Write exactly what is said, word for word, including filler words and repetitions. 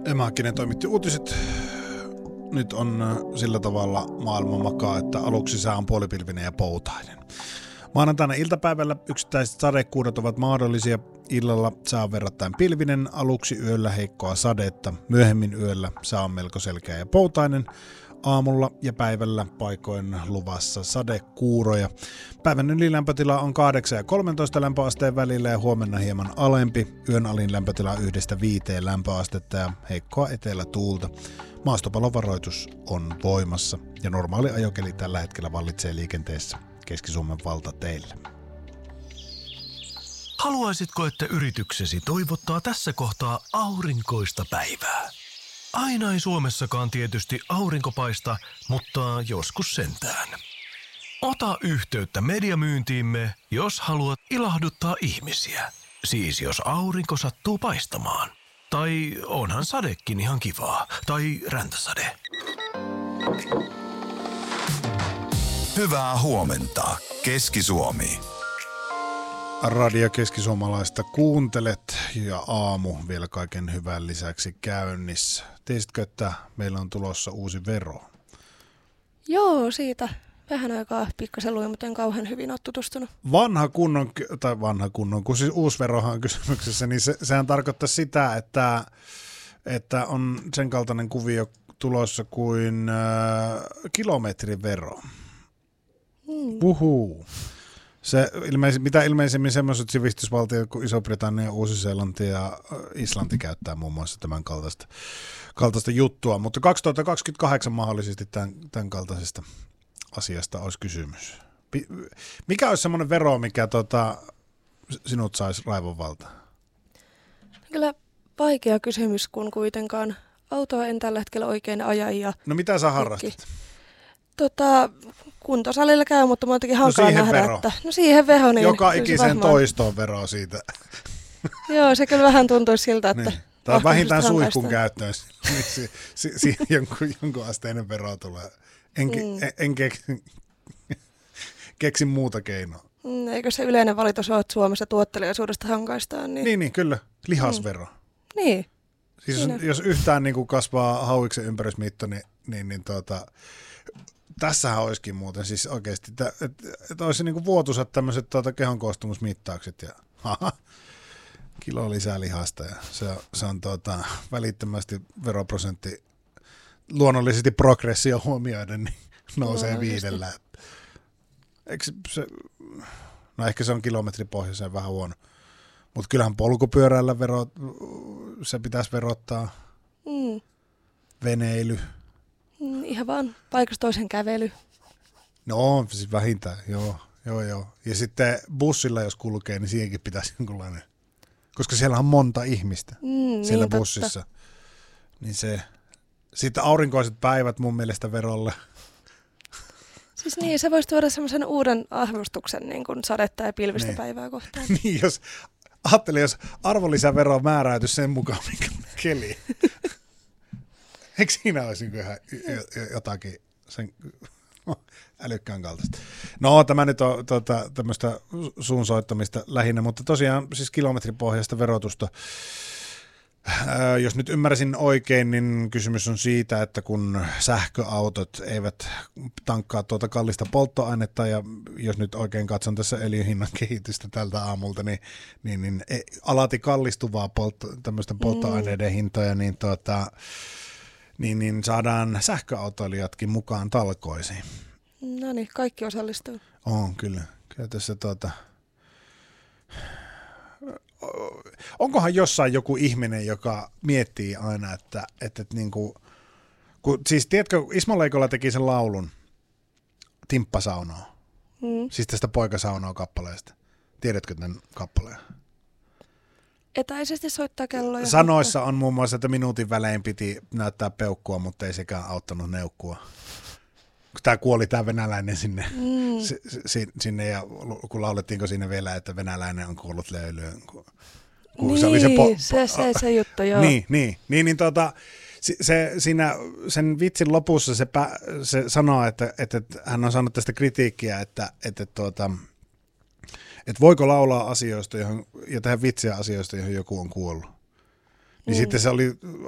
Emma Häkkinen toimitti uutiset. Nyt on sillä tavalla maailma makaa, että aluksi sää on puolipilvinen ja poutainen. Maanantaina iltapäivällä yksittäiset sadekuudet ovat mahdollisia. Illalla sää on verrattain pilvinen, aluksi yöllä heikkoa sadetta, myöhemmin yöllä sää on melko selkeä ja poutainen. Aamulla ja päivällä paikoin luvassa sadekuuroja. Päivän ylilämpötila on kahdeksan ja kolmetoista lämpöasteen välillä ja huomenna hieman alempi. Yön alin lämpötila yhdestä viiteen lämpöastetta ja heikkoa etelätuulta. Maastopalovaroitus on voimassa ja normaali ajokeli tällä hetkellä vallitsee liikenteessä Keski-Suomen valtateillä. Haluaisitko, että yrityksesi toivottaa tässä kohtaa aurinkoista päivää? Aina ei Suomessakaan tietysti aurinko paista, mutta joskus sentään. Ota yhteyttä mediamyyntiimme, jos haluat ilahduttaa ihmisiä. Siis jos aurinko sattuu paistamaan. Tai onhan sadekin ihan kivaa. Tai räntäsade. Hyvää huomenta, Keski-Suomi. Radio Keskisuomalaista kuuntelet ja aamu vielä kaiken hyvän lisäksi käynnissä. Tiesitkö, että meillä on tulossa uusi vero? Joo, siitä vähän aikaa pikkasen luin, mutta en kauhean hyvin ole tutustunut. Vanha kunnon, tai vanha kunnon, kun siis uusi verohan on kysymyksessä, niin se, sehän tarkoittaa sitä, että, että on sen kaltainen kuvio tulossa kuin äh, kilometrivero. Hmm. Puhuu. Se ilmeis, mitä ilmeisemmin sellaiset sivistysvaltiot kuin Iso-Britannia, Uusi-Seelanti ja Islanti käyttää muun muassa tämän kaltaista, kaltaista juttua, mutta kaksituhattakaksikymmentäkahdeksan mahdollisesti tämän, tämän kaltaisesta asiasta olisi kysymys. Mikä olisi semmoinen vero, mikä tota, sinut saisi raivonvaltaan? Kyllä vaikea kysymys, kun kuitenkaan autoa en tällä hetkellä oikein aja. Ja no mitä sä harrastat? Tota, kuntosalilla käy, mutta mä oon jotenkin hankala no nähdä, vero. että no siihen vero. Niin joka ikisen toistoon vero siitä. Joo, se kyllä vähän tuntuisi siltä, että... Niin. Tai vähintään suihkun käyttöön, niin si, si, si, jonkun, jonkun asteinen vero tulee. En, mm. en, en keksi, keksi muuta keinoa. Mm, eikö se yleinen valitus ole, että Suomessa tuottelijaisuudesta hankaistaan? Niin, niin, niin kyllä. Lihasvero. Mm. Niin. Siis jos, jos yhtään niin kuin kasvaa hauiksen ympärysmitto, niin, niin, niin tuota, tässähän olisikin muuten siis oikeasti, että et, et olisi niin kuin vuotuisat tämmöiset tuota, kehon koostumusmittaukset ja haha, kilo lisää lihasta ja se, se on tuota, välittömästi veroprosentti luonnollisesti progressio huomioiden niin nousee no, viidellä. Eikö se, no ehkä se on kilometripohjaisen vähän huono, mutta kyllähän polkupyörällä vero, se pitäisi verottaa, mm. veneily. Mm, ihan vaan paikasta toisen kävely. No siis vähintään, joo, joo, joo. Ja sitten bussilla jos kulkee, niin siihenkin pitäisi jonkunlainen, koska siellä on monta ihmistä mm, siellä niin, bussissa. Totta. Niin se, sitten aurinkoiset päivät mun mielestä verolle. Siis niin, se voisi tuoda semmoisen uuden arvostuksen niin kuin sadetta ja pilvistä niin. Päivää kohtaan. Niin, jos ajattelin, jos arvonlisävero määräytyisi sen mukaan, mikä on keli. Eikö siinä olisi ihan jotakin sen älykkään kaltaista? No, tämä nyt on tuota, tämmöistä suun soittamista lähinnä, mutta tosiaan siis kilometripohjaista verotusta. Ää, jos nyt ymmärsin oikein, niin kysymys on siitä, että kun sähköautot eivät tankkaa tuota kallista polttoainetta, ja jos nyt oikein katson tässä öljyn hinnan kehitystä tältä aamulta, niin, niin, niin alati kallistuvaa poltto, tämmöisten polttoaineiden hintoja, niin, tuota, niin, niin saadaan sähköautoilijatkin mukaan talkoisiin. No niin, kaikki osallistuu. On, kyllä. Kyllä tässä tuota... Onkohan jossain joku ihminen, joka miettii aina, että, että, että niin kuin, kun, siis tiedätkö, Ismo Leikola teki sen laulun Timppasaunoo, mm. siis tästä Poikasaunoo kappaleesta. Tiedätkö tämän kappaleen? Etäisesti soittaa kelloja. Sanoissa on muun muassa, että minuutin välein piti näyttää peukkua, mutta ei sekään auttanut neukkua. Tämä kuoli tämä venäläinen sinne, mm. s, s, sinne ja kun laulettiinko siinä vielä, että venäläinen on kuollut löylyyn. Kun, kun niin, se, oli se, po, se, se, se juttu, joo. Niin, niin, niin, niin tota, se, se, siinä sen vitsin lopussa se, pä, se sanoo, että, että, että hän on saanut tästä kritiikkiä, että, että, tuota, että voiko laulaa asioista johon, ja tehdä vitsiä asioista, joihin joku on kuollut. Niin mm. sitten se oli